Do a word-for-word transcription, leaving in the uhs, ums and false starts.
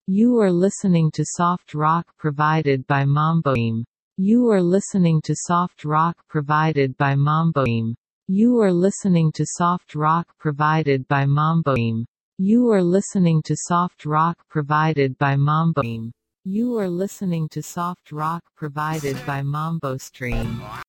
You are listening to soft rock provided by Mamboim. You are listening to soft rock provided by Mamboim. You are listening to soft rock provided by Mamboim. You are listening to soft rock provided by Mamboim. You are listening to soft rock provided by MamboStream.